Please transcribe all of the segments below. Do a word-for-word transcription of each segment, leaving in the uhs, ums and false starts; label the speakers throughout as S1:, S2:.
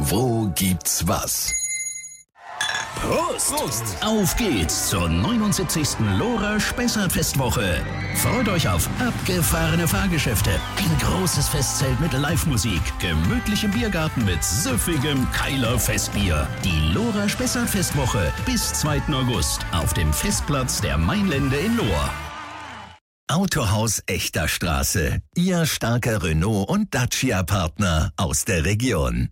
S1: Wo gibt's was?
S2: Prost! Prost! Auf geht's zur neunundsiebzigsten Lora Spessart-Festwoche. Freut euch auf abgefahrene Fahrgeschäfte, ein großes Festzelt mit Live-Musik, gemütlichem Biergarten mit süffigem Keiler Festbier. Die Lora Spessart-Festwoche bis zweiten August auf dem Festplatz der Mainlände in Lohr.
S1: Autohaus Echter Straße. Ihr starker Renault- und Dacia-Partner aus der Region.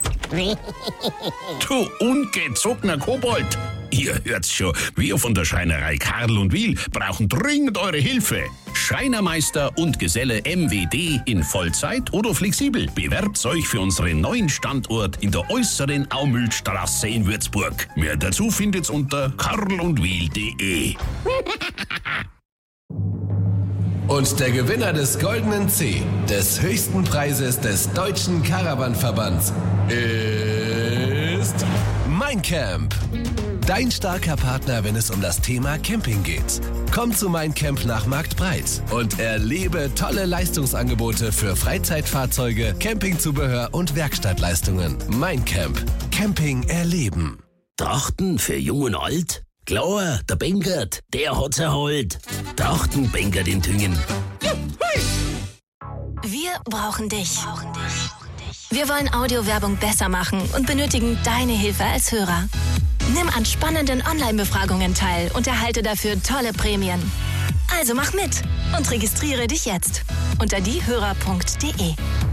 S2: Du ungezogener Kobold! Ihr hört's schon, wir von der Schreinerei Karl und Wiel brauchen dringend eure Hilfe. Schreinermeister und Geselle M W D in Vollzeit oder flexibel. Bewerbt euch für unseren neuen Standort in der äußeren Aumühlstraße in Würzburg. Mehr dazu findet's unter karlundwiel punkt de.
S3: Und der Gewinner des Goldenen C, des höchsten Preises des Deutschen Caravan-Verbands, ist Mein Camp. Dein starker Partner, wenn es um das Thema Camping geht. Komm zu Mein Camp nach Marktbreit und erlebe tolle Leistungsangebote für Freizeitfahrzeuge, Campingzubehör und Werkstattleistungen. Mein Camp. Camping erleben.
S2: Trachten für Jung und Alt? Klar, der Bengert, der hat's erholt. Trachten Bengert in Tüngen.
S4: Wir brauchen dich. Wir wollen Audiowerbung besser machen und benötigen deine Hilfe als Hörer. Nimm an spannenden Online-Befragungen teil und erhalte dafür tolle Prämien. Also mach mit und registriere dich jetzt unter diehörer punkt de.